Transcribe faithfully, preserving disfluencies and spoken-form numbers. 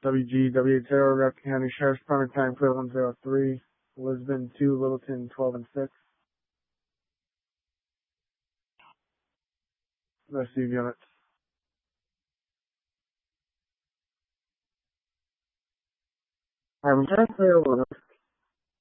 W G W eight zero, Raptor County Sheriff's Department, time clear one zero three, Lisbon two, Littleton twelve and six. Receive units. I'm time clear one oh